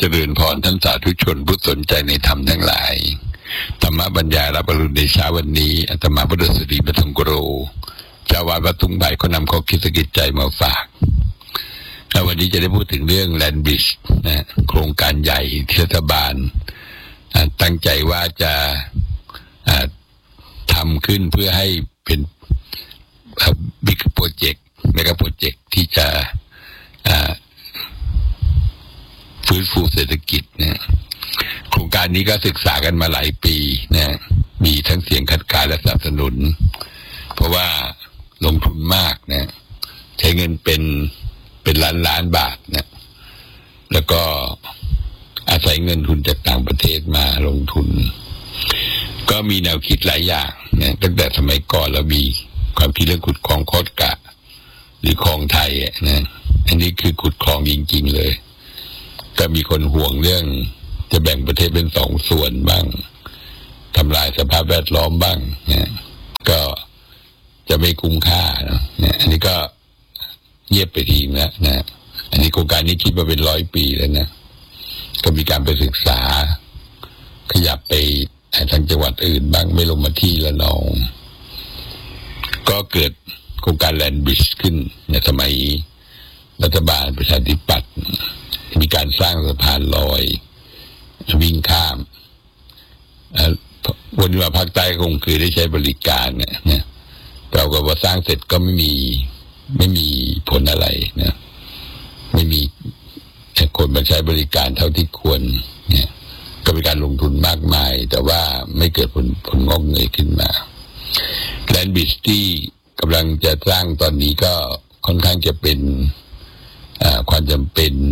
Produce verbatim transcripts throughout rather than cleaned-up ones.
เจริญพรท่านสาธุชนผู้สนใจในธรรมทั้งหลายธรรมบรรยายรับอรุณในเช้าวันนี้อาตมาพุทธศิริปฐมกุโรเจ้าวาดวัดทุ่งใบก็นำข้อคิดสกิจใจมาฝากแล้ววันนี้จะได้พูดถึงเรื่องแลนด์บริดจ์นะโครงการใหญ่ที่รัฐบาลตั้งใจว่าจะทำขึ้นเพื่อให้เป็นบิ๊กโปรเจกต์เมกะโปรเจกต์ที่จะฟื้นฟูเศรษฐกิจเนี่ยโครงการนี้ก็ศึกษากันมาหลายปีนะมีทั้งเสียงคัดค้านและสนับสนุนเพราะว่าลงทุนมากนะใช้เงินเป็นเป็นล้านล้านบาทนะแล้วก็อาศัยเงินทุนจากต่างประเทศมาลงทุนก็มีแนวคิดหลายอย่างนะตั้งแต่สมัยก่อนเรามีความคิดเรื่องขุดคลองโคตรกะหรือคลองไทยนะอันนี้คือขุดคลองจริงๆเลยก็มีคนห่วงเรื่องจะแบ่งประเทศเป็นสองส่วนบ้างทำลายสภาพแวดล้อมบ้างนะก็จะไม่คุ้มค่านะเนี่ยอันนี้ก็เงียบไปทีนะนะอันนี้โครงการนี้คิดมาเป็นร้อยปีแล้วนะก็มีการไปศึกษาขยับไปทางจังหวัดอื่นบ้างไม่ลงมาที่ละนองก็เกิดโครงการแลนด์บริดจ์ขึ้นในสมัยรัฐบาลประชาธิปัตย์มีการสร้างสะพานลอยวิ่งข้ามวันนี้มาภาคใต้คงคือได้ใช้บริการเนี่ยเราก็ว่าสร้างเสร็จก็ไม่มีไม่มีผลอะไรนะไม่มีคนมาใช้บริการเท่าที่ควรเนี่ยก็เป็นการลงทุนมากมายแต่ว่าไม่เกิดผลผลงอกเงยขึ้นมาแลนด์บริดจ์ที่กำลังจะสร้างตอนนี้ก็ค่อนข้างจะเป็นความจำเป็น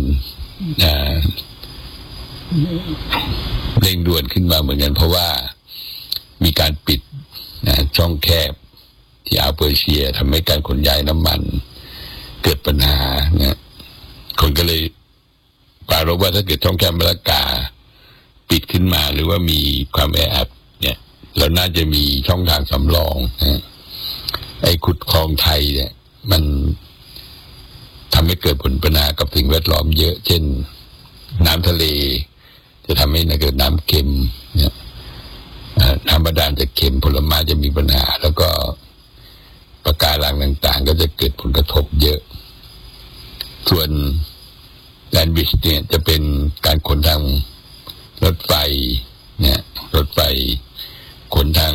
เร่งด่วนขึ้นมาเหมือนกันเพราะว่ามีการปิดช่องแคบที่อ่าวเปอร์เซียทำให้การขนย้ายน้ำมันเกิดปัญหาเนี่ยคนก็เลยปรารภว่าถ้าเกิดช่องแคบมะละกาปิดขึ้นมาหรือว่ามีความแออัดเนี่ยเราน่าจะมีช่องทางสำรองนะไอ้ขุดคลองไทยเนี่ยมันทำให้เกิดผลปัญหากับสิ่งแวดล้อมเยอะเช่นน้ำทะเลจะทำให้เกิดน้ำเค็มเนี่ยน้ำบาดาลจะเค็มผลไม้จะมีปัญหาแล้วก็ปะการังต่างๆก็จะเกิดผลกระทบเยอะส่วนแลนด์บริดจ์เนี่ยจะเป็นการขนทางรถไฟเนี่ยรถไฟขนทาง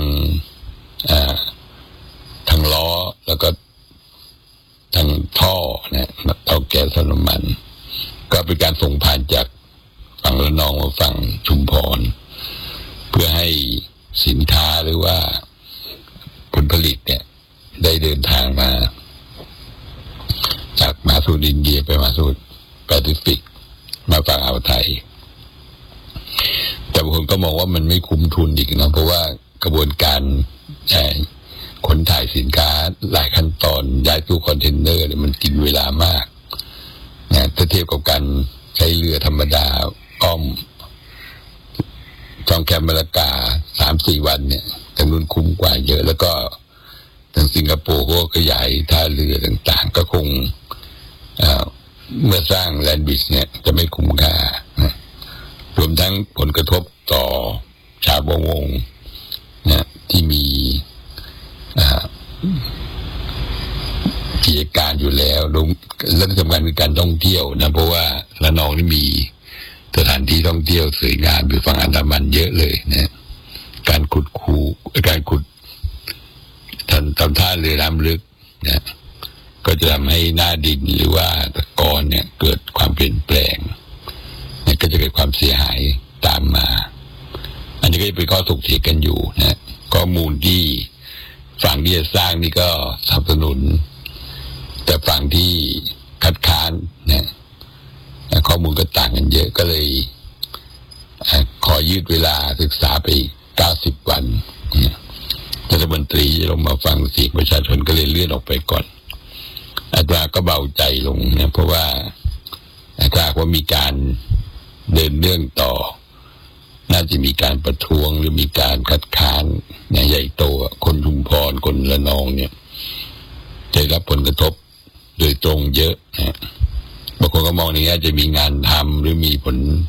ทางล้อแล้วก็ทางท่อเนี่ยท่อแก๊สน้ำมันก็เป็นการส่งผ่านจากฝั่งระนองมาฝั่งชุมพรเพื่อให้สินค้าหรือว่าผลผลิตเนี่ยได้เดินทางมาจากมหาสมุทรอินเดียไปมหาสมุทรแปซิฟิกมาฝั่งอ่าวไทยแต่บางคนก็มองว่ามันไม่คุ้มทุนอีกนะเพราะว่ากระบวนการขนถ่ายสินค้าหลายขั้นตอนย้ายตู้คอนเทนเนอร์เนี่ยมันกินเวลามากนะถ้าเทียบกับการใช้เรือธรรมดาอ้อมช่องแคบมะละกาสามสี่วันเนี่ยทางนู้นคุ้มกว่าเยอะแล้วก็ทางสิงคโปร์ก็ขยายท่าเรือต่างๆก็คงเมื่อสร้างแลนด์บริดจ์เนี่ยจะไม่คุ้มค่ารวมทั้งผลกระทบต่อชาวประมงนะที่มีกิจการอยู่แล้วและที่สำคัญคือการท่องเที่ยวนะเพราะว่าระนองนี่มีสถานที่ท่องเที่ยวสวยงามอยู่ฝั่งอันดามันเยอะเลยนะการขุดคูการขุดทำทำท่าเรือน้ำลึกนะก็จะทำให้หน้าดินหรือว่าตะกอนเนี่ยเกิดความเปลี่ยนแปลงเนี่ยก็จะเกิดความเสียหายตามมาอันนี้ก็จะเป็นข้อถกเถียงกันอยู่นะข้อมูลที่ฝั่งที่จะสร้างนี่ก็สนับสนุนแต่ฝั่งที่คัดค้านนะข้อมูลก็ต่างกันเยอะก็เลยขอยืดเวลาศึกษาไปเก้าสิบวันรัฐมนตรีลงมาฟังเสียงประชาชนก็เลยเลื่อนออกไปก่อนอาตมาก็เบาใจลงเนี่ยเพราะว่าถ้าว่ามีการเดินเรื่องต่อน่าจะมีการประท้วงหรือมีการคัดค้านใหญ่โตคนชุมพรคนระนองเนี่ยจะรับผลกระทบโดยตรงเยอะนะบางคนก็มองในแง่จะมีงานทำหรือมีผล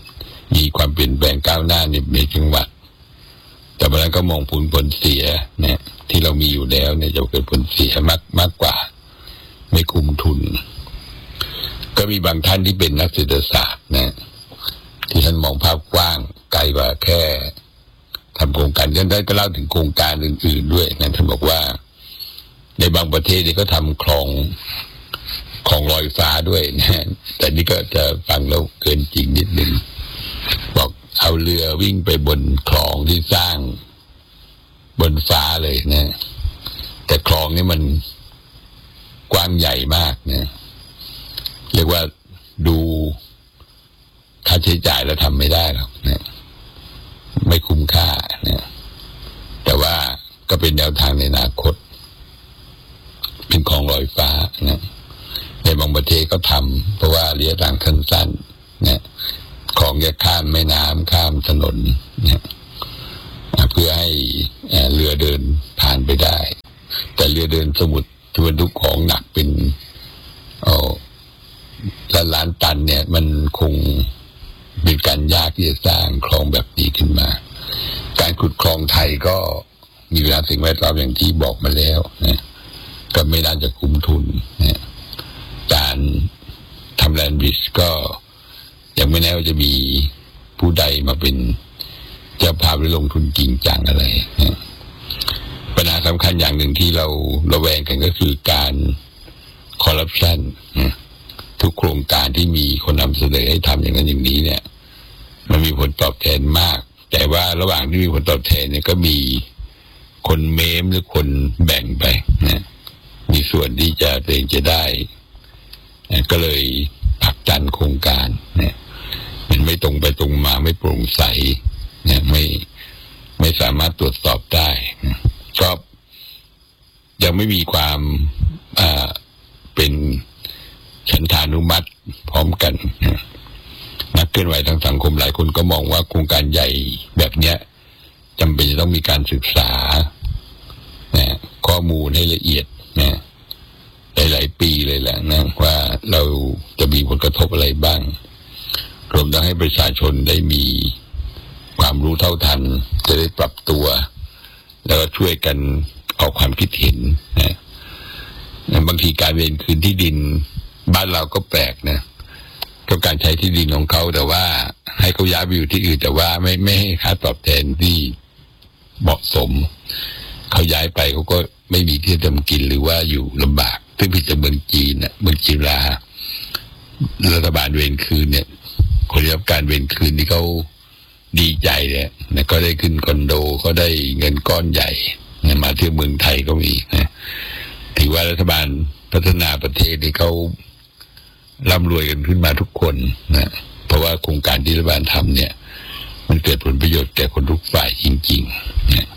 มีความเปลี่ยนแปลงก้าวหน้าในในจังหวัดแต่บางครั้งก็มองผลผลเสียเนี่ยที่เรามีอยู่แล้วเนี่ยจะเกิดผลเสียมากมากกว่าไม่คุ้มทุนก็มีบางท่านที่เป็นนักเศรษฐศาสตร์นะที่ท่านมองภาพกว้างไกลกว่าแค่ทำโครงการท่านได้ก็เล่าถึงโครงการอื่นๆด้วยนะท่านบอกว่าในบางประเทศนี่ก็ทำคลองคลองลอยฟ้าด้วยนะแต่นี่ก็จะฟังแล้วเกินจริงนิดนึงบอกเอาเรือวิ่งไปบนคลองที่สร้างบนฟ้าเลยนะแต่คลองนี่มันกว้างใหญ่มากนะเรียกว่าดูค่าใช้จ่ายแล้วทำไม่ได้หรอกนะไม่คุ้มค่านะแต่ว่าก็เป็นแนวทางในอนาคตเป็นคลองลอยฟ้านะในบางประเทศก็ทำเพราะว่าระยะทางสั้นๆนะคลองจะข้ามแม่น้ำข้ามถนนนะเพื่อให้เรือเดินผ่านไปได้แต่เรือเดินสมุทรที่บรรทุกของหนักเป็นเอาล้านล้านตันเนี่ยมันคงเป็นการยากที่จะสร้างคลองแบบนี้ขึ้นมาการขุดคลองไทยก็มีเวลาสิ่งแวดล้อมอย่างที่บอกมาแล้วนะก็ไม่น่าจะคุ้มทุนนะการทำแลนด์บริดจ์ก็ยังไม่แน่ว่าจะมีผู้ใดมาเป็นเจ้าภาพหรือลงทุนจริงจังอะไรนะปัญหาสำคัญอย่างหนึ่งที่เราระแวงกันก็คือการคอร์รัปชันนะทุกโครงการที่มีคนนำเสนอให้ทำอย่างนั้นอย่างนี้เนี่ยมันมีผลตอบแทนมากแต่ว่าระหว่างที่มีผลตอบแทนเนี่ยก็มีคนเมมหรือคนแบ่งไปนะมีส่วนที่จะตัวเองจะได้นะก็เลยผลักดันโครงการนะมันไม่ตรงไปตรงมาไม่โปร่งใสนะไม่ไม่สามารถตรวจสอบได้นะก็ยังไม่มีความอ่าเป็นฉันทานุมัติพร้อมกันนะนักเคลื่อนไหวทางสังคมหลายคนก็มองว่าโครงการใหญ่แบบเนี้ยจำเป็นจะต้องมีการศึกษานะข้อมูลให้ละเอียดนะหลายๆปีเลยแหละนะว่าเราจะมีผลกระทบอะไรบ้างรวมทั้งให้ประชาชนได้มีความรู้เท่าทันจะได้ปรับตัวแล้วก็ช่วยกันออกความคิดเห็นนะบางทีการเวรคืนที่ดินบ้านเราก็แปลกนะต้องการใช้ที่ดินของเขาแต่ว่าให้เขาย้ายไปอยู่ที่อื่นแต่ว่าไม่ไม่ให้ค่าตอบแทนที่เหมาะสมเขาย้ายไปเขาก็ไม่มีที่ทำกินหรือว่าอยู่ลำบากซึ่งผิดจากเมืองจีนนะเมืองจีนลารัฐบาลเวรคืนเนี่ยคนรับการเวรคืนที่เขาดีใจเนี่ยนะก็ได้ขึ้นคอนโดเขาได้เงินก้อนใหญ่นะมาเที่ยวเมืองไทยก็มีนะถือว่ารัฐบาลพัฒนาประเทศที่เขาร่ำรวยกันขึ้นมาทุกคนนะเพราะว่าโครงการที่รัฐบาลทำเนี่ยมันเกิดผลประโยชน์แก่คนทุกฝ่ายจริงๆนะ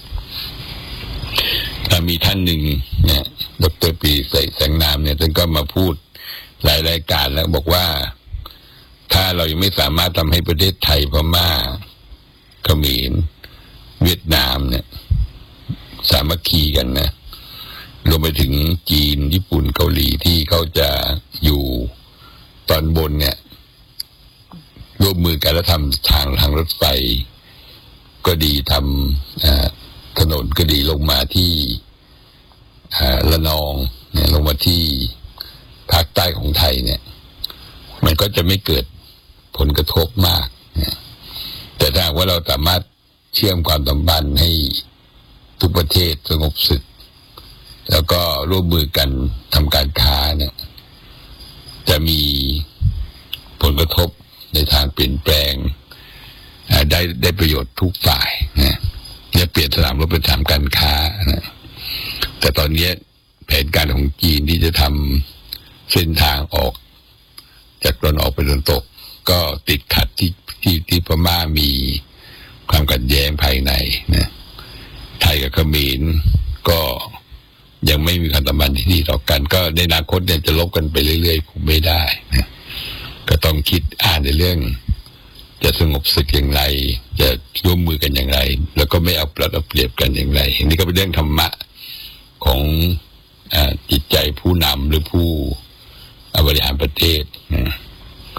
มีท่านหนึ่งเนี่ยดร.ปีใส่แสงนามเนี่ยท่านก็มาพูดหลายรายการแล้วบอกว่าถ้าเรายังไม่สามารถทำให้ประเทศไทยพม่าเขมรเวียดนามเนี่ยสามัคคีกันนะรวมไปถึงจีนญี่ปุ่นเกาหลีที่เขาจะอยู่ตอนบนเนี่ยร่วมมือกันแล้วทำทางทางรถไฟก็ดีทำถนนก็ดีลงมาที่ระนองเนี่ยลงมาที่ภาคใต้ของไทยเนี่ยมันก็จะไม่เกิดผลกระทบมากนะแต่ถ้าว่าเราสามารถเชื่อมความสัมพันธ์ให้ทุกประเทศสงบศึกแล้วก็ร่วมมือกันทำการค้าเนี่ยจะมีผลกระทบในทางเปลี่ยนแปลงได้ได้ประโยชน์ทุกฝ่ายนะเนี่ยเปลี่ยนสนามรบเป็นสนามการค้านะแต่ตอนนี้แผนการของจีนที่จะทำเส้นทางออกจากตะวันออกไปตะวันตกก็ติดขัดที่ที่ที่พม่ามีความขัดแย้งภายในนะไทยกับเขมรก็ยังไม่มีความสัมพันธ์ที่ดีต่อกันก็ในอนาคตเนี่ยจะลบกันไปเรื่อยๆคงไม่ได้นะก็ต้องคิดอ่านในเรื่องจะสงบศึกอย่างไรจะร่วมมือกันอย่างไรแล้วก็ไม่เอาเปรียบเอาเปรียบกันอย่างไรอันนี้ก็เป็นเรื่องธรรมะของอ่าจิตใจผู้นำหรือผู้บริหารประเทศนะ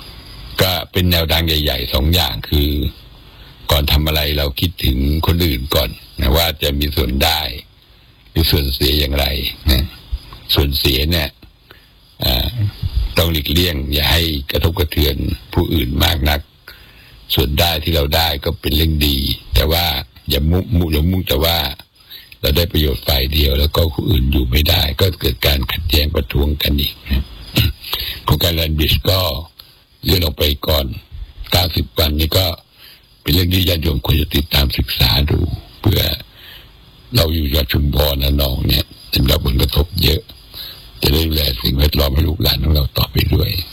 ก็เป็นแนวทางใหญ่ๆสองอย่างคือก่อนทำอะไรเราคิดถึงคนอื่นก่อนนะว่าจะมีส่วนได้หรือส่วนเสียอย่างไรนะส่วนเสียเนี่ยต้องหลีกเลี่ยงอย่าให้กระทบกระเทือนผู้อื่นมากนักส่วนได้ที่เราได้ก็เป็นเรื่องดีแต่ว่าอย่ามุ่งอย่ามุ่งแต่ว่าเราได้ประโยชน์ฝ่ายเดียวแล้วก็ผู้อื่นอยู่ไม่ได้ก็เกิดการขัดแย้งประท้วงกันอีกนะโครงการแลนด์บริดจ์ก็เลื่อนออกไปก่อนเก้าสิบวันนี้ก็เป็นเรื่องที่ญาติโยมควรจะติดตามศึกษาดูเพื่อเราอยู่จังหวัดชุมพรนะน้องเนี่ยจะได้รับผลกระทบเยอะจะได้ดูแลสิ่งแวดล้อมให้ลูกหลานของเราต่อไปด้วย